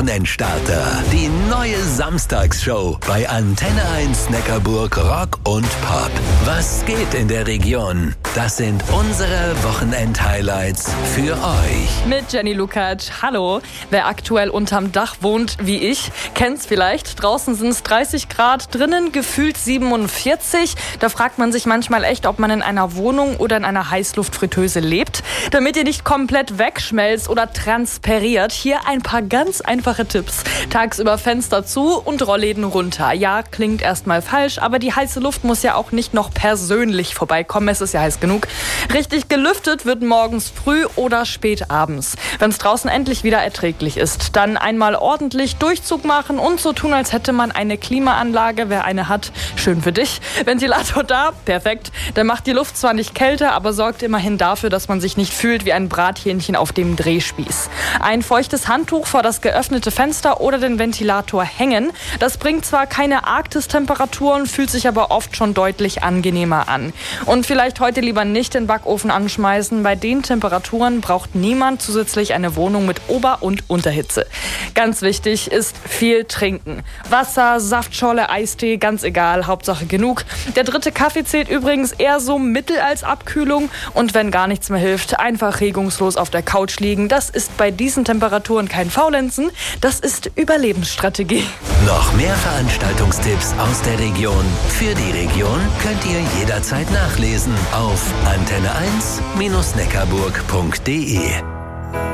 Wochenendstarter. Die neue Samstagsshow bei Antenne 1 Neckarburg Rock und Pop. Was geht in der Region? Das sind unsere Wochenend-Highlights für euch. Mit Jenny Lukacs. Hallo. Wer aktuell unterm Dach wohnt, wie ich, kennt's vielleicht. Draußen sind es 30 Grad, drinnen gefühlt 47. Da fragt man sich manchmal echt, ob man in einer Wohnung oder in einer Heißluftfritteuse lebt. Damit ihr nicht komplett wegschmelzt oder transpiriert, hier ein paar ganz einfache Tipps. Tagsüber Fenster zu und Rollläden runter. Ja, klingt erstmal falsch, aber die heiße Luft muss ja auch nicht noch persönlich vorbeikommen. Es ist ja heiß genug. Richtig gelüftet wird morgens früh oder spät abends. Wenn es draußen endlich wieder erträglich ist, dann einmal ordentlich Durchzug machen und so tun, als hätte man eine Klimaanlage. Wer eine hat, schön für dich. Ventilator da, perfekt. Der macht die Luft zwar nicht kälter, aber sorgt immerhin dafür, dass man sich nicht fühlt wie ein Brathähnchen auf dem Drehspieß. Ein feuchtes Handtuch vor das geöffnete Fenster oder den Ventilator hängen. Das bringt zwar keine Arktistemperaturen, fühlt sich aber oft schon deutlich angenehmer an. Und vielleicht heute lieber nicht den Backofen anschmeißen. Bei den Temperaturen braucht niemand zusätzlich eine Wohnung mit Ober- und Unterhitze. Ganz wichtig ist viel trinken. Wasser, Saftschorle, Eistee, ganz egal, Hauptsache genug. Der dritte Kaffee zählt übrigens eher so mittel als Abkühlung. Und wenn gar nichts mehr hilft, einfach regungslos auf der Couch liegen. Das ist bei diesen Temperaturen kein Faulenzen, das ist Überlebensstrategie. Noch mehr Veranstaltungstipps aus der Region. Für die Region könnt ihr jederzeit nachlesen auf antenne1-neckarburg.de.